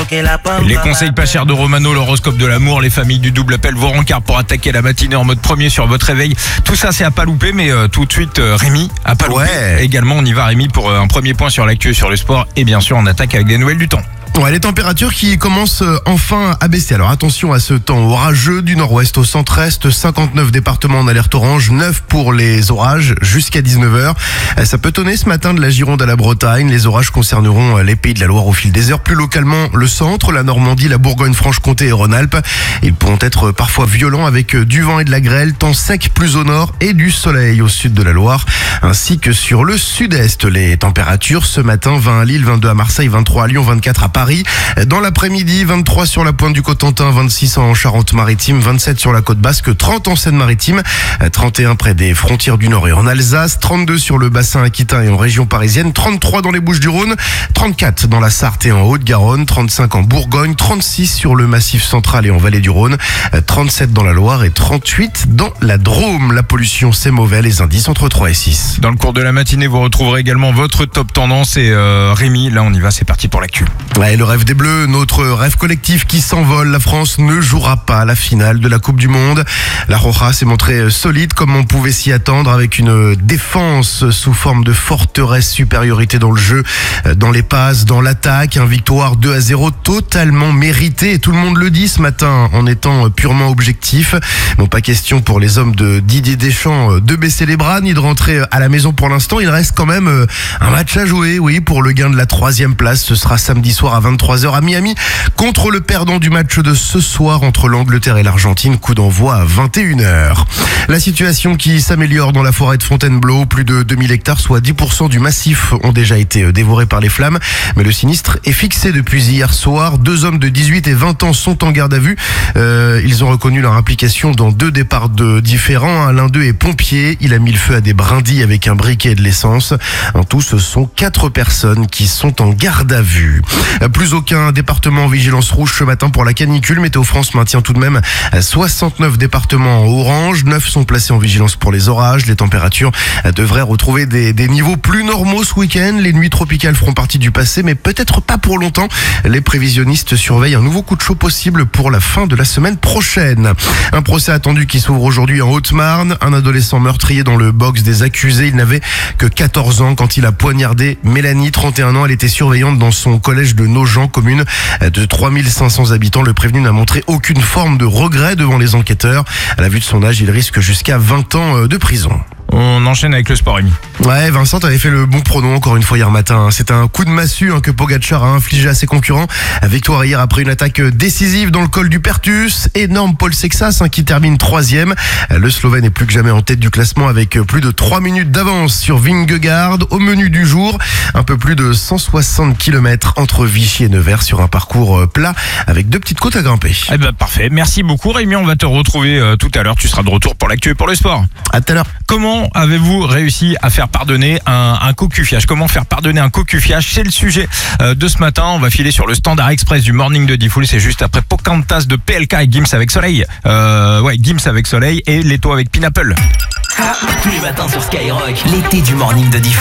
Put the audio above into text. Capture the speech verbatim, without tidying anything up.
Les conseils pas chers de Romano, l'horoscope de l'amour, les familles du double appel, vos rencarts pour attaquer la matinée en mode premier sur votre réveil. Tout ça, c'est à pas louper, mais euh, tout de suite, euh, Rémi, à pas louper. Ouais. Également, on y va, Rémi, pour euh, un premier point sur l'actu et sur le sport. Et bien sûr, on attaque avec des nouvelles du temps. Ouais, les températures qui commencent enfin à baisser. Alors attention à ce temps orageux du nord-ouest au centre-est, cinquante-neuf départements en alerte orange, neuf pour les orages jusqu'à dix-neuf heures. Ça peut tonner ce matin de la Gironde à la Bretagne. Les orages concerneront les pays de la Loire au fil des heures, plus localement le centre, la Normandie, la Bourgogne-Franche-Comté et Rhône-Alpes. Ils pourront être parfois violents avec du vent et de la grêle, temps sec plus au nord et du soleil au sud de la Loire, ainsi que sur le sud-est. Les températures ce matin, vingt à Lille, vingt-deux à Marseille, vingt-trois à Lyon, vingt-quatre à Paris. Dans l'après-midi, vingt-trois sur la pointe du Cotentin, vingt-six en Charente-Maritime, vingt-sept sur la côte basque, trente en Seine-Maritime, trente et un près des frontières du Nord et en Alsace, trente-deux sur le bassin aquitain et en région parisienne, trente-trois dans les Bouches-du-Rhône, trente-quatre dans la Sarthe et en Haute-Garonne, trente-cinq en Bourgogne, trente-six sur le Massif central et en Vallée du Rhône, trente-sept dans la Loire et trente-huit dans la Drôme. La pollution, c'est mauvais, les indices entre trois et six. Dans le cours de la matinée, vous retrouverez également votre top tendance et euh, Rémi, là on y va, c'est parti pour l'actu. Ouais, le rêve des Bleus, notre rêve collectif qui s'envole. La France ne jouera pas la finale de la Coupe du Monde. La Roja s'est montrée solide comme on pouvait s'y attendre, avec une défense sous forme de forteresse, supériorité dans le jeu, dans les passes, dans l'attaque. Un victoire deux à zéro totalement mérité. Et tout le monde le dit ce matin en étant purement objectif. Non, pas question pour les hommes de Didier Deschamps de baisser les bras ni de rentrer à la maison pour l'instant. Il reste quand même un match à jouer, oui, pour le gain de la troisième place. Ce sera samedi soir à vingt-trois heures à Miami contre le perdant du match de ce soir entre l'Angleterre et l'Argentine. Coup d'envoi à vingt et une heures. La situation qui s'améliore dans la forêt de Fontainebleau. Plus de deux mille hectares, soit dix pour cent du massif, ont déjà été dévorés par les flammes. Mais le sinistre est fixé depuis hier soir. Deux hommes de dix-huit et vingt ans sont en garde à vue. Euh, ils ont reconnu leur implication dans deux départs de différents. L'un d'eux est pompier. Il a mis le feu à des brindilles avec un briquet et de l'essence. En tout, ce sont quatre personnes qui sont en garde à vue. Plus aucun département en vigilance rouge ce matin pour la canicule. Météo France maintient tout de même soixante-neuf départements en orange. neuf sont placés en vigilance pour les orages. Les températures devraient retrouver des, des niveaux plus normaux ce week-end. Les nuits tropicales feront partie du passé, mais peut-être pas pour longtemps. Les prévisionnistes surveillent un nouveau coup de chaud possible pour la fin de la semaine prochaine. Un procès attendu qui s'ouvre aujourd'hui en Haute-Marne. Un adolescent meurtrier dans le box des accusés. Il n'avait que quatorze ans quand il a poignardé Mélanie, trente et un ans. Elle était surveillante dans son collège de Nogent, commune de trois mille cinq cents habitants. Le prévenu n'a montré aucune forme de regret devant les enquêteurs. À la vue de son âge, il risque jusqu'à vingt ans de prison. On enchaîne avec le sport, Rémi. Ouais, Vincent avait fait le bon pronom encore une fois hier matin. C'est un coup de massue hein, que Pogacar a infligé à ses concurrents. Victoire hier après une attaque décisive dans le col du Pertus. Énorme Paul Sexas hein, qui termine troisième. Le Slovène est plus que jamais en tête du classement avec plus de trois minutes d'avance sur Vingegaard. Au menu du jour, un peu plus de cent soixante kilomètres entre Vichy et Nevers sur un parcours plat avec deux petites côtes à grimper. Eh ben parfait, merci beaucoup Rémi. On va te retrouver euh, tout à l'heure. Tu seras de retour pour l'actu et pour le sport. À tout à l'heure. Comment avez-vous réussi à faire pardonner un, un cocufiage? Comment faire pardonner un cocufiage? C'est le sujet euh, de ce matin. On va filer sur le standard express du morning de Diffoul. C'est juste après Pocahontas de P L K et Gims avec Soleil. Euh, ouais, Gims avec Soleil et Leto avec Pineapple. Tous les matins sur Skyrock, l'été du morning de Diffoul.